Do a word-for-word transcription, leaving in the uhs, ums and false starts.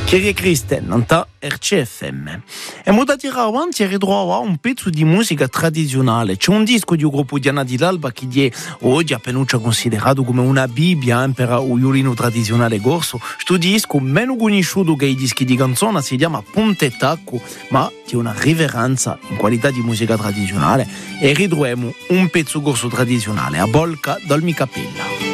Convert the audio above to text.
Chieri Kristen, non ta R C F M. E da tirare avanti e ritrovare un pezzo di musica tradizionale. C'è un disco di un gruppo di Anna di l'Alba che è oggi appena considerato come una Bibbia per il violino tradizionale corso. Questo disco, meno conosciuto che i dischi di canzone, si chiama Ponte Tacco, ma c'è una riverenza in qualità di musica tradizionale. E ritroviamo un pezzo corso tradizionale, a Bolca dal Micapella.